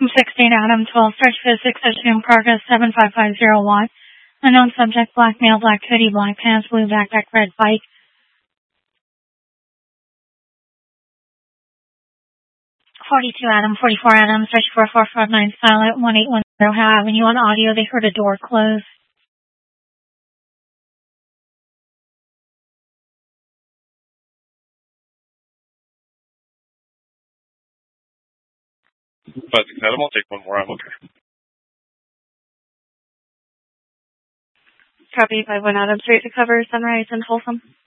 16 Adam 12, search for 6 in progress 75501. Unknown subject, black male, black hoodie, black pants, blue backpack, red bike. 42 Adam, 44 Adam, search for 459 silent, 1810 Howe Avenue. On audio, they heard a door close. But Adam, I'll take one more. I'm okay. Copy 51 Adam, straight to cover Sunrise and Folsom.